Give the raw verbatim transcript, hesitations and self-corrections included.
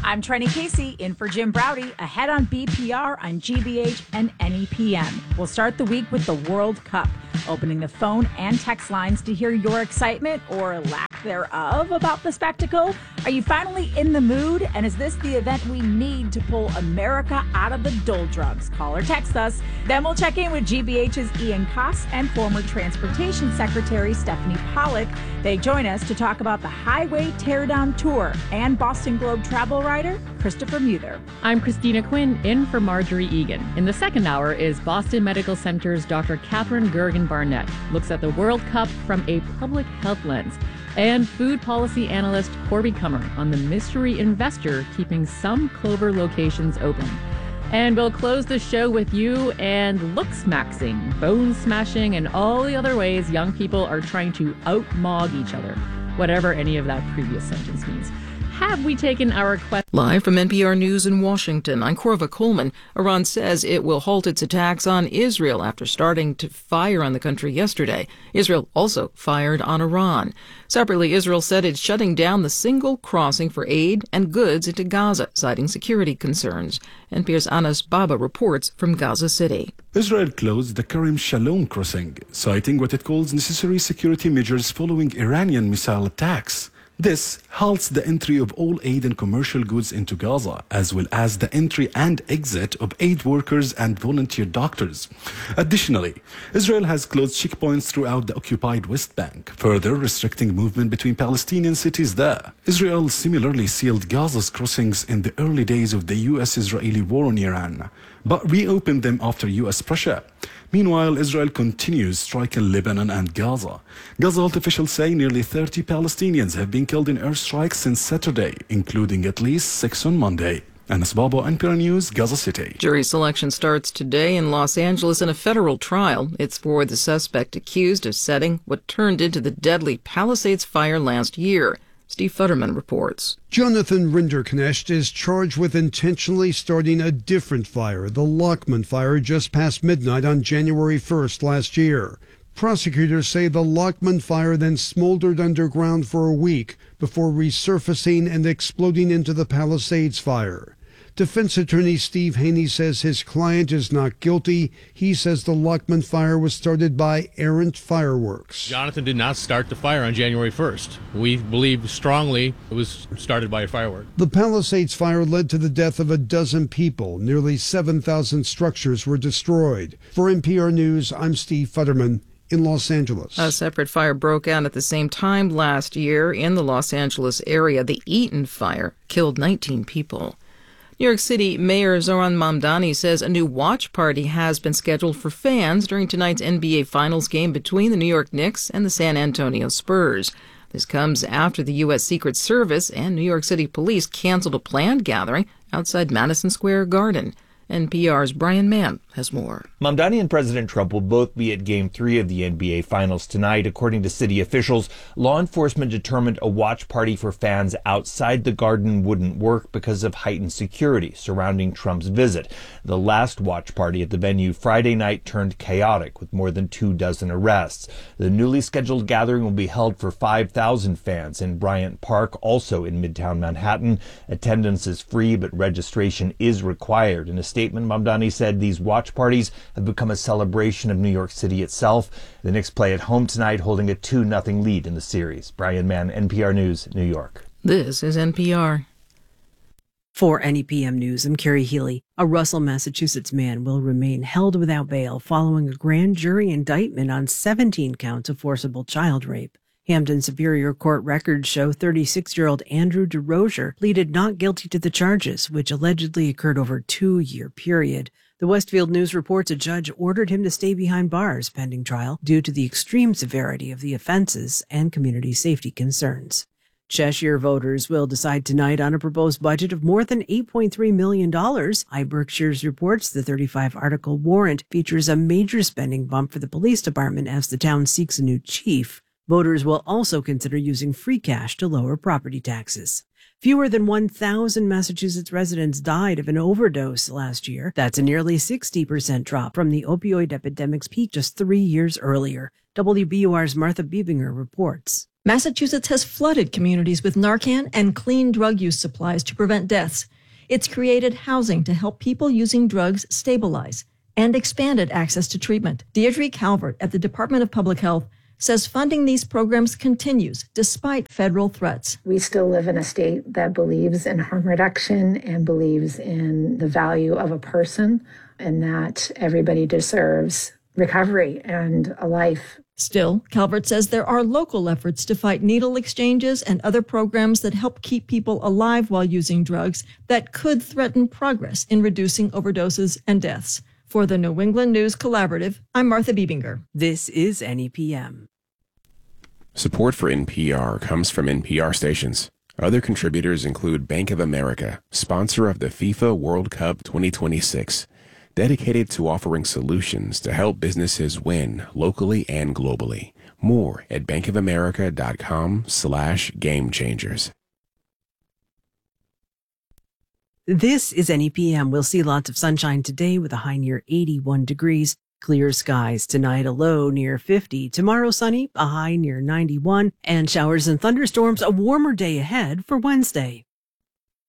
I'm Trenny Casey, in for Jim Browdy, ahead on B P R on G B H and N E P M. We'll start the week with the World Cup, opening the phone and text lines to hear your excitement or lack thereof about the spectacle. Are you finally in the mood? And is this the event we need to pull America out of the doldrums? Call or text us. Then we'll check in with G B H's Ian Koss and former Transportation Secretary Stephanie Pollack. They join us to talk about the Highway Teardown Tour and Boston Globe travel writer Christopher Muther. I'm Christina Quinn, in for Marjorie Egan. In the second hour is Boston Medical Center's Doctor Catherine Gergen-Barnett looks at the World Cup from a public health lens, and food policy analyst Corby Kummer on the mystery investor keeping some Clover locations open. And we'll close the show with you and look-smaxing, bone-smashing, and all the other ways young people are trying to out-mog each other, whatever any of that previous sentence means. Have we taken our question? Live from N P R News in Washington, I'm Corva Coleman. Iran says it will halt its attacks on Israel after starting to fire on the country yesterday. Israel also fired on Iran. Separately, Israel said it's shutting down the single crossing for aid and goods into Gaza, citing security concerns. N P R's Anas Baba reports from Gaza City. Israel closed the Karim Shalom crossing, citing what it calls necessary security measures following Iranian missile attacks. This halts the entry of all aid and commercial goods into Gaza, as well as the entry and exit of aid workers and volunteer doctors. Additionally, Israel has closed checkpoints throughout the occupied West Bank, further restricting movement between Palestinian cities there. Israel similarly sealed Gaza's crossings in the early days of the U S-Israeli war on Iran, but reopened them after U S pressure. Meanwhile, Israel continues striking Lebanon and Gaza. Gaza health officials say nearly thirty Palestinians have been killed in airstrikes since Saturday, including at least six on Monday. Anas Baba, N P R News, Gaza City. Jury selection starts today in Los Angeles in a federal trial. It's for the suspect accused of setting what turned into the deadly Palisades fire last year. Steve Futterman reports. Jonathan Rinderknecht is charged with intentionally starting a different fire, the Lockman fire, just past midnight on January first last year. Prosecutors say the Lockman fire then smoldered underground for a week before resurfacing and exploding into the Palisades fire. Defense attorney Steve Haney says his client is not guilty. He says the Lockman fire was started by errant fireworks. Jonathan did not start the fire on January first. We believe strongly it was started by a firework. The Palisades fire led to the death of a dozen people. Nearly seven thousand structures were destroyed. For N P R News, I'm Steve Futterman in Los Angeles. A separate fire broke out at the same time last year in the Los Angeles area. The Eaton fire killed nineteen people. New York City Mayor Zohran Mamdani says a new watch party has been scheduled for fans during tonight's N B A Finals game between the New York Knicks and the San Antonio Spurs. This comes after the U S Secret Service and New York City Police canceled a planned gathering outside Madison Square Garden. N P R's Brian Mann has more. Mamdani and President Trump will both be at Game three of the N B A Finals tonight. According to city officials, law enforcement determined a watch party for fans outside the Garden wouldn't work because of heightened security surrounding Trump's visit. The last watch party at the venue Friday night turned chaotic with more than two dozen arrests. The newly scheduled gathering will be held for five thousand fans in Bryant Park, also in Midtown Manhattan. Attendance is free, but registration is required. In a statement, Mamdani said these watch parties have become a celebration of New York City itself. The Knicks play at home tonight, holding a two nothing lead in the series. Brian Mann, N P R News, New York. This is N P R. For N E P M News, I'm Carrie Healy. A Russell, Massachusetts man will remain held without bail following a grand jury indictment on seventeen counts of forcible child rape. Hampton Superior Court records show thirty-six-year-old Andrew DeRozier pleaded not guilty to the charges, which allegedly occurred over a two-year period. The Westfield News reports a judge ordered him to stay behind bars pending trial due to the extreme severity of the offenses and community safety concerns. Cheshire voters will decide tonight on a proposed budget of more than eight point three million dollars. iBerkshires reports the thirty-five article warrant features a major spending bump for the police department as the town seeks a new chief. Voters will also consider using free cash to lower property taxes. Fewer than one thousand Massachusetts residents died of an overdose last year. That's a nearly sixty percent drop from the opioid epidemic's peak just three years earlier. W B U R's Martha Biebinger reports. Massachusetts has flooded communities with Narcan and clean drug use supplies to prevent deaths. It's created housing to help people using drugs stabilize and expanded access to treatment. Deirdre Calvert at the Department of Public Health says funding these programs continues despite federal threats. We still live in a state that believes in harm reduction and believes in the value of a person and that everybody deserves recovery and a life. Still, Calvert says there are local efforts to fight needle exchanges and other programs that help keep people alive while using drugs that could threaten progress in reducing overdoses and deaths. For the New England News Collaborative, I'm Martha Biebinger. This is N E P M. Support for N P R comes from N P R stations. Other contributors include Bank of America, sponsor of the FIFA World Cup twenty twenty-six, dedicated to offering solutions to help businesses win locally and globally. More at bankofamerica.com slash game changers. This is N E P M. We'll see lots of sunshine today with a high near eighty-one degrees. Clear skies tonight, a low near fifty. Tomorrow sunny, a high near ninety-one. And showers and thunderstorms, a warmer day ahead for Wednesday.